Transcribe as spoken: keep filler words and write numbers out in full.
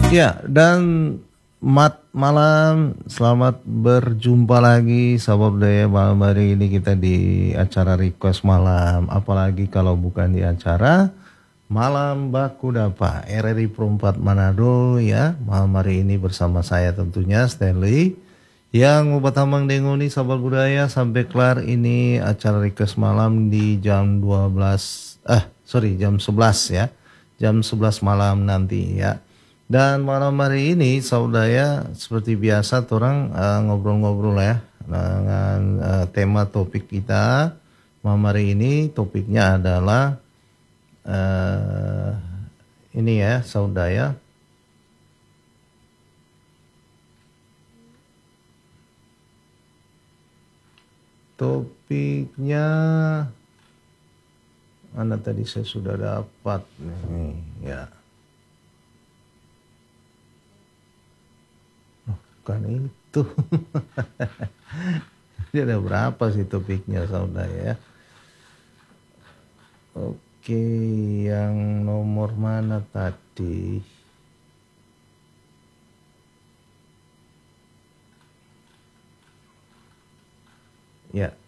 Ya, dan mat malam, selamat berjumpa lagi sahabat budaya. Malam hari ini kita di acara request malam, apalagi kalau bukan di acara Malam Baku Dapa R R I Perempat Manado ya. Malam hari ini bersama saya tentunya Stanley yang mempertamang dengoni sahabat budaya sampai kelar ini acara request malam di jam dua belas eh sorry jam sebelas ya. Jam sebelas malam nanti ya. Dan malam hari ini saudara seperti biasa orang uh, ngobrol-ngobrol ya dengan uh, tema topik kita malam hari ini. Topiknya adalah uh, ini ya saudara, topiknya mana tadi saya sudah dapat nih ya. Bukan itu. Ini ada berapa sih topiknya saudara ya? Oke, yang nomor mana tadi? Ya,